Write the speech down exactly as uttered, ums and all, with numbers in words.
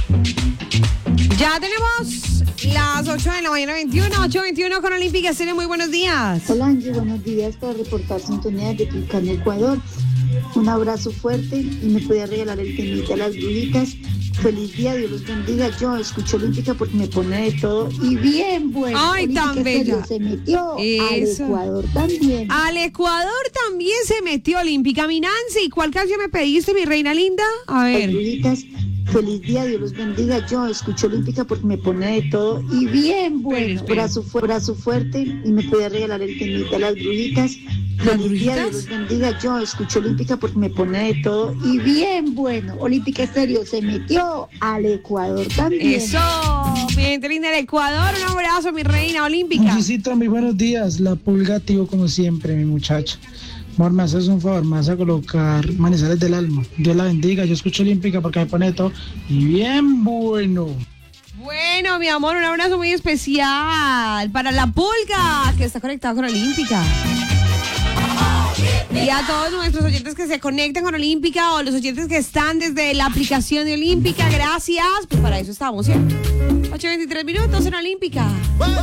Ya tenemos las ocho de la mañana, veintiuno, ocho veintiuno con Olímpica Estéreo. Muy buenos días. Hola Angie, buenos días para reportar sintonía de Tulcán, Ecuador. Un abrazo fuerte y me puede regalar el temita a las brujitas. Feliz día, Dios los bendiga. Yo escucho Olímpica porque me pone de todo y bien bueno. Ay, Olímpica tan bella. Se metió Eso. al Ecuador también. Al Ecuador también se metió Olímpica. Mi Nancy, ¿cuál canción me pediste, mi reina linda? A Las ver. brujitas, feliz día, Dios los bendiga. Yo escucho Olímpica porque me pone de todo y bien bueno. Espera, espera. Brazo, fu- brazo fuerte y me puede regalar el temita a las brujitas. ¿Las Feliz día, brujitas? Dios los bendiga. Yo escucho Olímpica porque me pone de todo y bien bueno. Olímpica Estéreo se metió al Ecuador también. Eso, mi gente linda del Ecuador. Un abrazo, mi reina Olímpica. Visita, muy buenos días. La pulga, tío, como siempre, mi muchacha. Amor, me haces un favor, me vas a colocar Manizales del Alma. Dios la bendiga. Yo escucho Olímpica porque me pone de todo y bien bueno. Bueno, mi amor, un abrazo muy especial para la pulga que está conectada con Olímpica. Y a todos nuestros oyentes que se conectan con Olímpica o los oyentes que están desde la aplicación de Olímpica, gracias. Pues para eso estamos, ¿cierto? ocho veintitrés minutos en Olímpica.